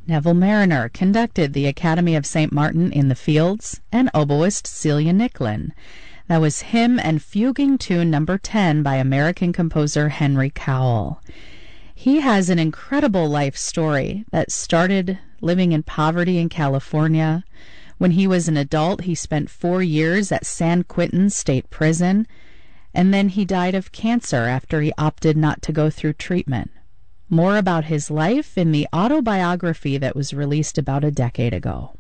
Neville Mariner conducted the Academy of St. Martin in the Fields, and oboist Celia Nicklin. That was him and Fuguing Tune Number 10 by American composer Henry Cowell. He has an incredible life story that started living in poverty in California. When he was an adult, he spent 4 years at San Quentin State Prison, and then he died of cancer after he opted not to go through treatment. More about his life in the autobiography that was released about a decade ago.